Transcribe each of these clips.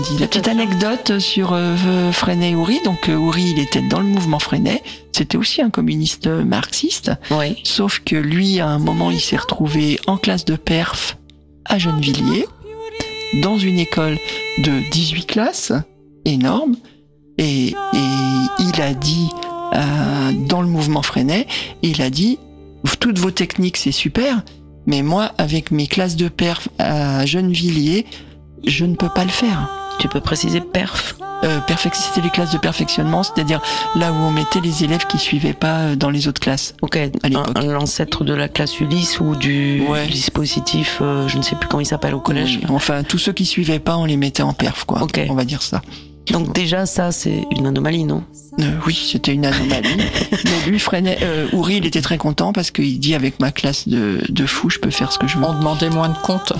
La petite anecdote sur Freinet et Houry. Donc Houry, il était dans le mouvement Freinet. C'était aussi un communiste marxiste. Oui. Sauf que lui, à un moment, il s'est retrouvé en classe de perf à Gennevilliers, dans une école de 18 classes, énorme. Et il a dit, dans le mouvement Freinet, il a dit, toutes vos techniques, c'est super, mais moi, avec mes classes de perf à Gennevilliers, je ne peux pas le faire. Tu peux préciser perf? C'était les classes de perfectionnement, c'est-à-dire là où on mettait les élèves qui suivaient pas dans les autres classes. Ok, l'ancêtre de la classe Ulysse ou du dispositif, je ne sais plus comment il s'appelle au collège. Oui, enfin, tous ceux qui suivaient pas, on les mettait en perf, quoi. Okay. On va dire ça. Donc déjà, ça, c'est une anomalie, non? Oui, c'était une anomalie. Mais lui, Freinet, Houry, il était très content parce qu'il dit, avec ma classe de fou, je peux faire ce que je veux. On demandait moins de comptes.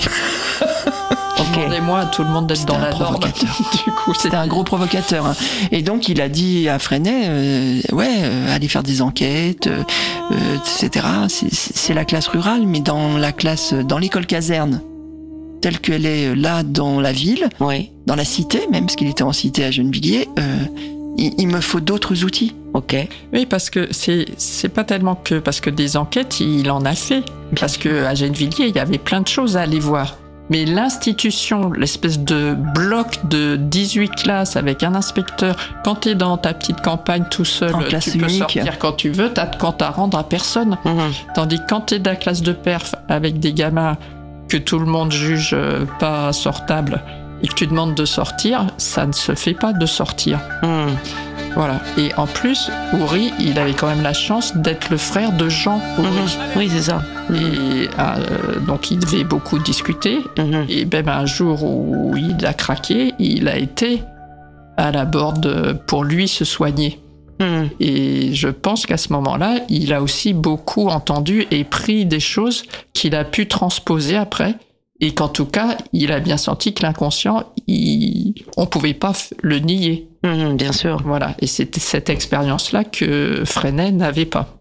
On demandait moins à tout le monde d'être dans la norme. Du coup, c'était un gros provocateur. Hein. Et donc, il a dit à Freinet, allez faire des enquêtes, etc. C'est la classe rurale, mais dans l'école caserne, telle qu'elle est là dans la ville, dans la cité, même parce qu'il était en cité à Gennevilliers, il me faut d'autres outils. Ok. Oui, parce que c'est pas tellement que parce que des enquêtes, il en a fait. Parce que à Gennevilliers, il y avait plein de choses à aller voir. Mais l'institution, l'espèce de bloc de 18 classes avec un inspecteur, quand t'es dans ta petite campagne tout seul, tu peux sortir quand tu veux, t'as de compte à rendre à personne. Tandis que quand t'es dans la classe de perf avec des gamins que tout le monde juge pas sortables et que tu demandes de sortir, ça ne se fait pas de sortir. Voilà. Et en plus, Houry, il avait quand même la chance d'être le frère de Jean Houry. Oui, c'est ça. Et donc, il devait beaucoup discuter. Et même un jour où il a craqué, il a été à la Borde pour lui se soigner. Et je pense qu'à ce moment-là, il a aussi beaucoup entendu et pris des choses qu'il a pu transposer après. Et qu'en tout cas, il a bien senti que l'inconscient, on pouvait pas le nier. Bien sûr. Voilà. Et c'était cette expérience-là que Freinet n'avait pas.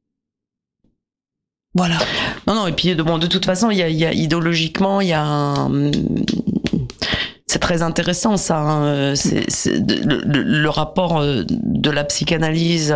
Voilà. Non, et puis de toute façon, il y a idéologiquement, il y a c'est très intéressant ça. Hein. C'est le rapport de la psychanalyse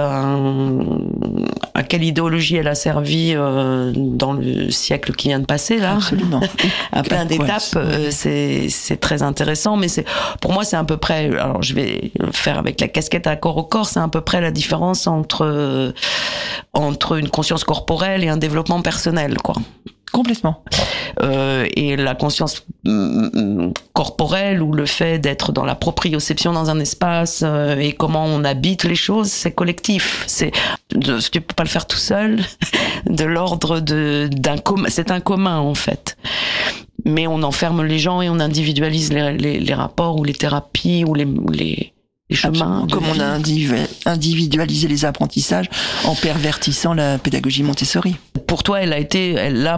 à quelle idéologie elle a servi dans le siècle qui vient de passer là. Absolument. À plein d'étapes, c'est très intéressant. Mais pour moi c'est à peu près. Alors je vais le faire avec la casquette à corps au corps. C'est à peu près la différence entre une conscience corporelle et un développement personnel, quoi. Complètement. Et la conscience corporelle ou le fait d'être dans la proprioception dans un espace et comment on habite les choses, c'est collectif. Tu peux pas le faire tout seul. De l'ordre d'un commun. C'est un commun en fait. Mais on enferme les gens et on individualise les rapports ou les thérapies ou les chemins. Comme on a individualisé les apprentissages en pervertissant la pédagogie Montessori. Pour toi, elle a été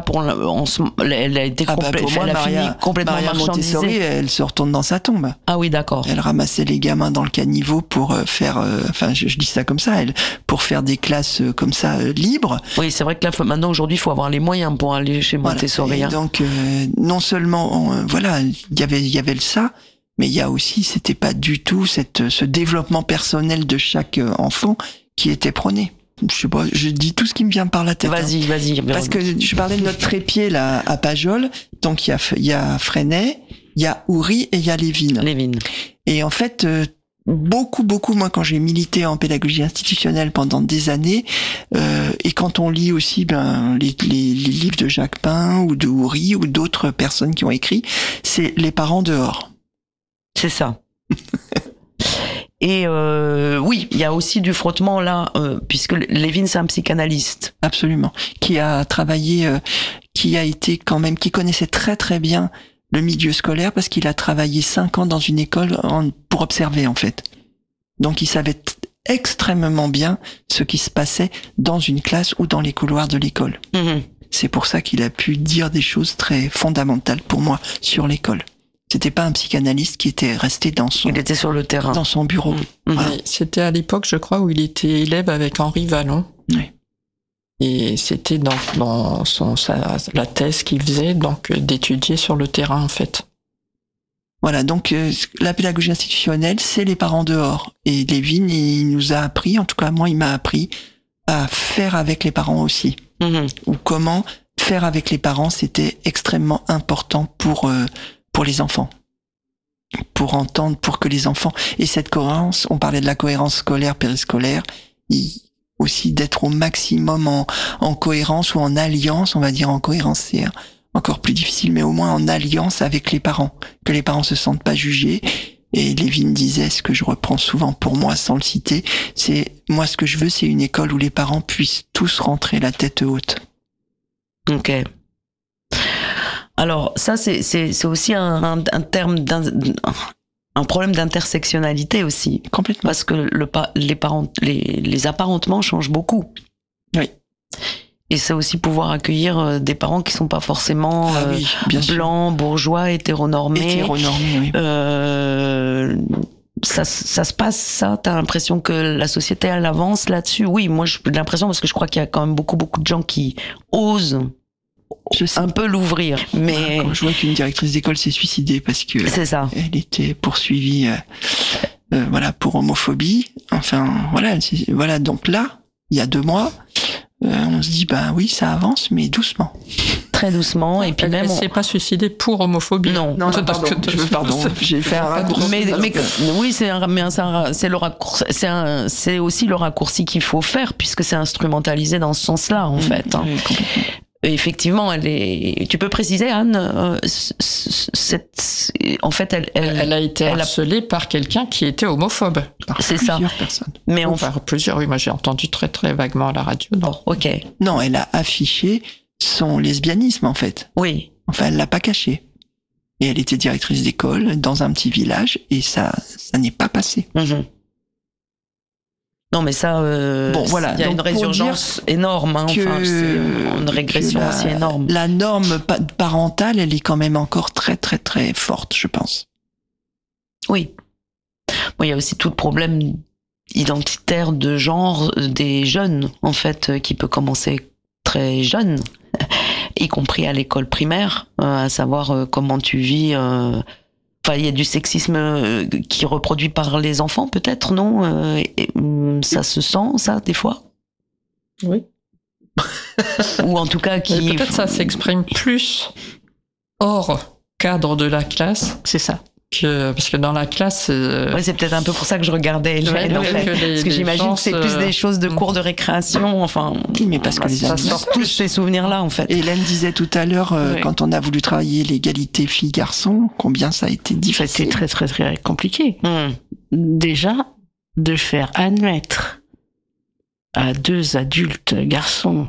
complètement Maria marchandisée. Montessori, elle se retourne dans sa tombe. Ah oui, d'accord. Elle ramassait les gamins dans le caniveau pour faire, je dis ça comme ça, pour faire des classes comme ça libres. Oui, c'est vrai que là, maintenant aujourd'hui, il faut avoir les moyens pour aller chez Montessori. Voilà. Et donc, non seulement, il y avait ça. Mais il y a aussi, c'était pas du tout ce développement personnel de chaque enfant qui était prôné. Je sais pas, je dis tout ce qui me vient par la tête. Vas-y. Parce que je parlais de notre trépied là à Pajol. Donc il y a Freinet, il y a Houry et il y a Lévin. Et en fait, beaucoup, moi quand j'ai milité en pédagogie institutionnelle pendant des années, et quand on lit aussi les livres de Jacques Pain ou de Houry ou d'autres personnes qui ont écrit, c'est les parents dehors. C'est ça. Et oui, il y a aussi du frottement là, puisque Lévin c'est un psychanalyste. Absolument. Qui a travaillé, qui connaissait très très bien le milieu scolaire parce qu'il a travaillé 5 ans dans une école pour observer en fait. Donc il savait extrêmement bien ce qui se passait dans une classe ou dans les couloirs de l'école. C'est pour ça qu'il a pu dire des choses très fondamentales pour moi sur l'école. C'était pas un psychanalyste qui était resté il était sur le terrain. Dans son bureau. Voilà. C'était à l'époque, je crois, où il était élève avec Henri Vallon. Oui. Et c'était dans la thèse qu'il faisait, donc d'étudier sur le terrain, en fait. Voilà, donc la pédagogie institutionnelle, c'est les parents dehors. Et Lévin, il nous a appris, en tout cas moi, il m'a appris à faire avec les parents aussi. Ou comment faire avec les parents, c'était extrêmement important pour les enfants. Pour entendre, pour que les enfants... Et cette cohérence, on parlait de la cohérence scolaire, périscolaire, aussi d'être au maximum en cohérence ou en alliance, on va dire en cohérence, c'est encore plus difficile, mais au moins en alliance avec les parents, que les parents se sentent pas jugés. Et Lévin disait, ce que je reprends souvent pour moi sans le citer, c'est moi ce que je veux, c'est une école où les parents puissent tous rentrer la tête haute. Ok. Alors ça c'est aussi un terme un problème d'intersectionnalité aussi. Complètement. Parce que les parents, les apparentements changent beaucoup. Oui. Et c'est aussi pouvoir accueillir des parents qui sont pas forcément blancs, bourgeois, hétéronormés. Hétéronormés, oui. Ça se passe, ça? T'as l'impression que la société, elle avance là-dessus? Oui, moi, j'ai l'impression, parce que je crois qu'il y a quand même beaucoup de gens qui osent un peu l'ouvrir. Mais quand je vois qu'une directrice d'école s'est suicidée parce que c'est ça. Elle était poursuivie, pour homophobie. Enfin, voilà. Donc là, il y a 2 mois, on se dit, oui, ça avance, mais doucement. Très doucement, et puis elle s'est pas suicidée pour homophobie. Non, pardon, j'ai fait un raccourci. Mais oui, c'est le raccourci, c'est aussi le raccourci qu'il faut faire, puisque c'est instrumentalisé dans ce sens-là, en fait. Oui, effectivement, tu peux préciser, Anne, en fait, elle a été harcelée par quelqu'un qui était homophobe. C'est ça. Plusieurs personnes. Mais par plusieurs, oui, moi j'ai entendu très très vaguement à la radio. Oh, ok. Non, elle a affiché son lesbianisme, en fait. Oui. Enfin, elle l'a pas caché. Et elle était directrice d'école dans un petit village, et ça n'est pas passé. Non, mais ça, il y a une résurgence énorme, c'est une régression aussi énorme. La norme parentale, elle est quand même encore très, très, très forte, je pense. Oui. Bon, il y a aussi tout le problème identitaire de genre des jeunes, en fait, qui peut commencer très jeune, y compris à l'école primaire, à savoir comment tu vis... Enfin, il y a du sexisme qui est reproduit par les enfants, peut-être, non? Ça se sent, ça, des fois? Oui. Ou en tout cas, peut-être ça s'exprime plus hors cadre de la classe. C'est ça. Parce que dans la classe... Ouais, c'est peut-être un peu pour ça que je regardais Hélène, en fait. Parce que j'imagine que c'est plus des choses de cours de récréation, enfin... Oui, mais parce que ça sort plus ces souvenirs-là, en fait. Hélène disait tout à l'heure, quand on a voulu travailler l'égalité filles-garçons, combien ça a été difficile. C'était très, très, très compliqué. Déjà, de faire admettre à 2 adultes garçons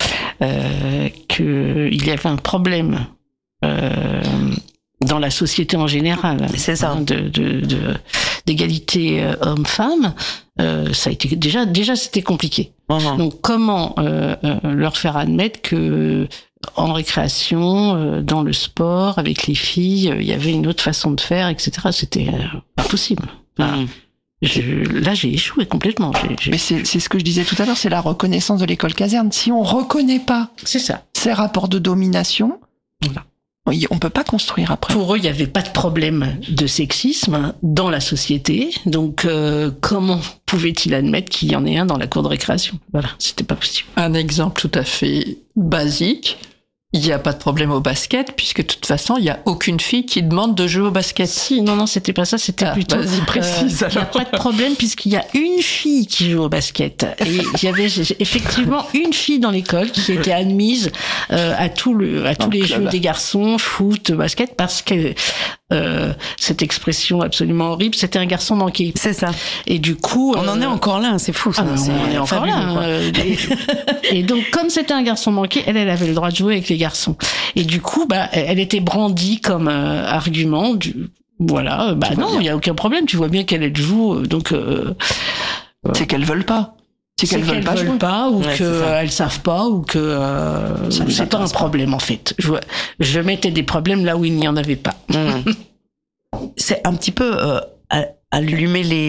qu'il y avait un problème dans la société en général, c'est ça, d'égalité homme-femme, ça a été déjà c'était compliqué. Donc comment leur faire admettre que en récréation, dans le sport, avec les filles, il y avait une autre façon de faire, etc. C'était pas possible. Là, j'ai échoué complètement. Mais c'est ce que je disais tout à l'heure, c'est la reconnaissance de l'école caserne. Si on reconnaît pas ces rapports de domination, on peut pas construire après. Pour eux, il n'y avait pas de problème de sexisme dans la société. Donc, comment pouvait-il admettre qu'il y en ait un dans la cour de récréation? Voilà, c'était pas possible. Un exemple tout à fait basique. Il n'y a pas de problème au basket, puisque de toute façon, il n'y a aucune fille qui demande de jouer au basket. Si, non, c'était pas ça, c'était plutôt... Vas-y, précise alors. Il n'y a pas de problème, puisqu'il y a une fille qui joue au basket. Et il y avait effectivement une fille dans l'école qui était admise à tous les jeux des garçons, foot, basket, parce que cette expression absolument horrible, c'était un garçon manqué. C'est ça. Et du coup... On en est encore là, c'est fou. Ça. On est encore là. Et donc, comme c'était un garçon manqué, elle avait le droit de jouer avec les garçons. Et du coup, elle était brandie comme argument. Voilà, non, il n'y a aucun problème. Tu vois bien qu'elle joue. Donc, c'est qu'elles veulent pas. C'est qu'elles veulent pas, ou qu'elles savent pas, ou que c'est pas un problème en fait. Je mettais des problèmes là où il n'y en avait pas. C'est un petit peu allumer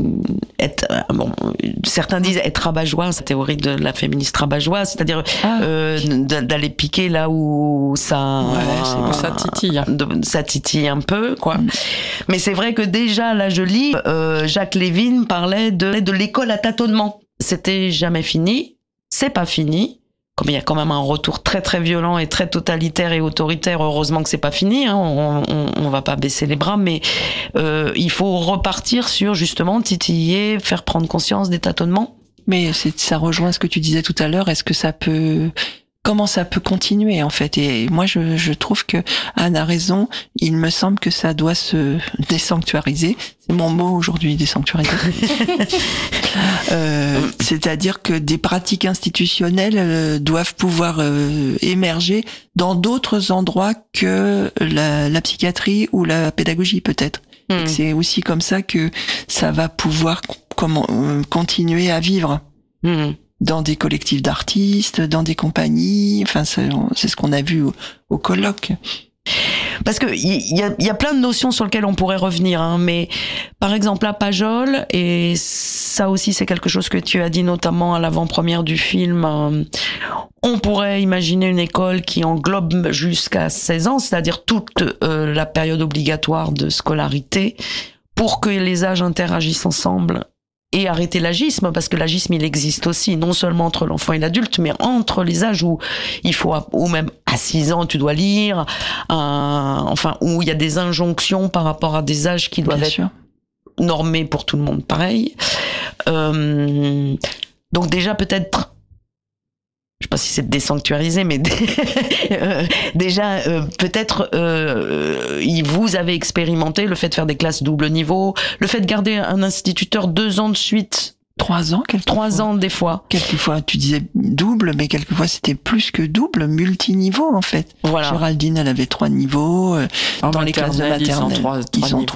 certains disent être rabat-joie, cette théorie de la féministe rabat-joie, c'est-à-dire d'aller piquer là où ça titille un peu, quoi. Mais c'est vrai que déjà là je lis Jacques Lévin parlait de l'école à tâtonnement. C'était jamais fini, c'est pas fini. Comme il y a quand même un retour très très violent et très totalitaire et autoritaire, heureusement que c'est pas fini, hein, on va pas baisser les bras, mais il faut repartir sur justement titiller, faire prendre conscience des tâtonnements. Mais ça rejoint ce que tu disais tout à l'heure. Comment ça peut continuer en fait? Et moi je trouve que Anne a raison. Il me semble que ça doit se désanctuariser. C'est mon mot aujourd'hui, désanctuariser. C'est-à-dire que des pratiques institutionnelles doivent pouvoir émerger dans d'autres endroits que la psychiatrie ou la pédagogie peut-être. C'est aussi comme ça que ça va pouvoir continuer à vivre. Dans des collectifs d'artistes, dans des compagnies, enfin c'est ce qu'on a vu au colloque. Parce que il y a plein de notions sur lesquelles on pourrait revenir, hein, mais par exemple à Pajol, et ça aussi c'est quelque chose que tu as dit notamment à l'avant-première du film, on pourrait imaginer une école qui englobe jusqu'à 16 ans, c'est-à-dire toute la période obligatoire de scolarité, pour que les âges interagissent ensemble et arrêter l'agisme, parce que l'agisme il existe aussi, non seulement entre l'enfant et l'adulte, mais entre les âges où il faut, ou même à 6 ans tu dois lire, enfin où il y a des injonctions par rapport à des âges qui doivent être normés pour tout le monde, pareil. Donc déjà peut-être, je sais pas si c'est désanctuarisé, mais déjà peut-être vous avez expérimenté le fait de faire des classes double niveau, le fait de garder un instituteur 2 ans de suite. 3 ans, quelquefois. 3 ans, des fois. Quelquefois, tu disais double, mais quelquefois c'était plus que double, multiniveau, en fait. Voilà. Géraldine, elle avait 3 niveaux. Dans les classes de maternelle, ils ont 3 niveaux.